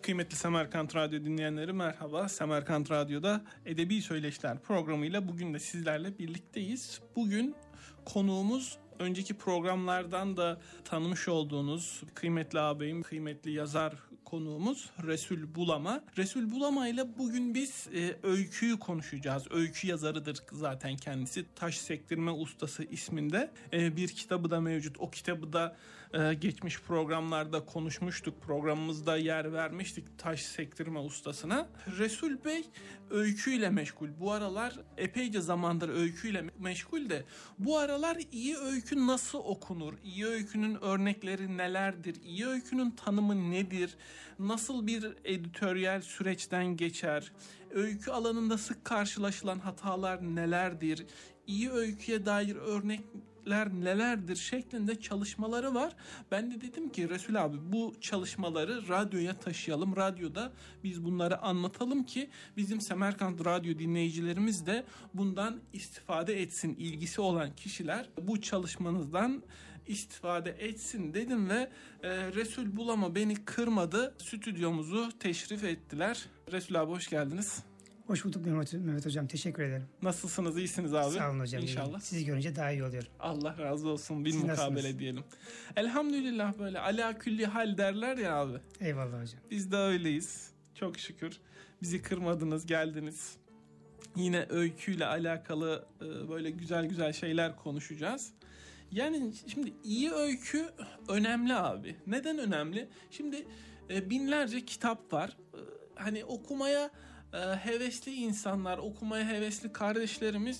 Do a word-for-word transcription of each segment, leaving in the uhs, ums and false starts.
Kıymetli Semerkant Radyo dinleyenleri merhaba. Semerkant Radyo'da Edebi Söyleşiler programıyla bugün de sizlerle birlikteyiz. Bugün konuğumuz önceki programlardan da tanımış olduğunuz kıymetli ağabeyim, kıymetli yazar konuğumuz Resul Bulama. Resul Bulama ile bugün biz e, öyküyü konuşacağız. Öykü yazarıdır zaten kendisi. Taş Sektirme Ustası isminde e, bir kitabı da mevcut. O kitabı da e, geçmiş programlarda konuşmuştuk. Programımızda yer vermiştik Taş Sektirme Ustasına. Resul Bey öyküyle meşgul. Bu aralar epeyce zamandır öyküyle meşgul de bu aralar iyi öykü Öykü nasıl okunur? İyi öykünün örnekleri nelerdir? İyi öykünün tanımı nedir? Nasıl bir editoryal süreçten geçer? Öykü alanında sık karşılaşılan hatalar nelerdir? İyi öyküye dair örnekler nelerdir şeklinde çalışmaları var. Ben de dedim ki Resul abi bu çalışmaları radyoya taşıyalım. Radyoda biz bunları anlatalım ki bizim Semerkant Radyo dinleyicilerimiz de bundan istifade etsin. İlgisi olan kişiler bu çalışmanızdan istifade etsin dedim ve e, Resul Bulama beni kırmadı. Stüdyomuzu teşrif ettiler. Resul abi hoş geldiniz. Hoş bulduk Mehmet, Mehmet Hocam. Teşekkür ederim. Nasılsınız? İyisiniz abi? Sağ olun hocam. İnşallah. Sizi görünce daha iyi oluyorum. Allah razı olsun. Bir Siz mukabele nasılsınız? diyelim. Elhamdülillah böyle ala külli hal derler ya abi. Eyvallah hocam. Biz de öyleyiz. Çok şükür. Bizi kırmadınız, geldiniz. Yine öyküyle alakalı böyle güzel güzel şeyler konuşacağız. Yani şimdi iyi öykü önemli abi. Neden önemli? Şimdi binlerce kitap var. Hani okumaya hevesli insanlar, okumaya hevesli kardeşlerimiz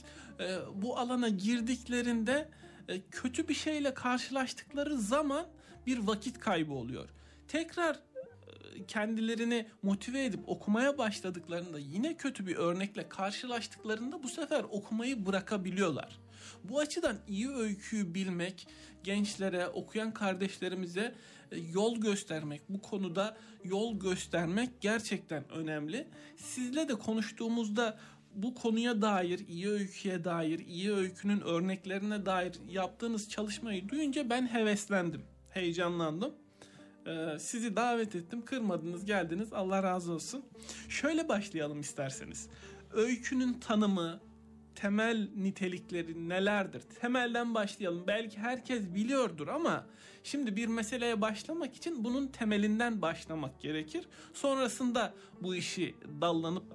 bu alana girdiklerinde kötü bir şeyle karşılaştıkları zaman bir vakit kaybı oluyor. Tekrar kendilerini motive edip okumaya başladıklarında yine kötü bir örnekle karşılaştıklarında bu sefer okumayı bırakabiliyorlar. Bu açıdan iyi öyküyü bilmek, gençlere, okuyan kardeşlerimize yol göstermek, bu konuda yol göstermek gerçekten önemli. Sizle de konuştuğumuzda bu konuya dair, iyi öyküye dair, iyi öykünün örneklerine dair yaptığınız çalışmayı duyunca ben heveslendim, heyecanlandım. Ee, sizi davet ettim, kırmadınız, geldiniz. Allah razı olsun. Şöyle başlayalım isterseniz. Öykünün tanımı, temel nitelikleri nelerdir? Temelden başlayalım. Belki herkes biliyordur ama şimdi bir meseleye başlamak için bunun temelinden başlamak gerekir. Sonrasında bu işi dallanıp